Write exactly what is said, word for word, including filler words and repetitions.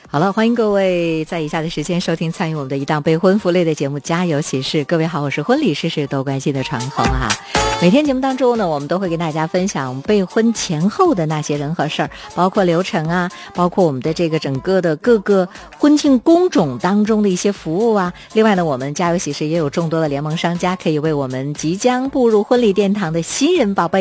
好了，欢迎各位在以下的时间收听参与我们的一档备婚服类的节目《家有喜事》。各位好，我是婚礼事事都关心的传红啊。每天节目当中呢，我们都会跟大家分享备婚前后的那些人和事儿，包括流程啊，包括我们的这个整个的各个婚庆工种当中的一些服务啊。另外呢，我们家有喜事也有众多的联盟商家，可以为我们即将步入婚礼殿堂的新人宝贝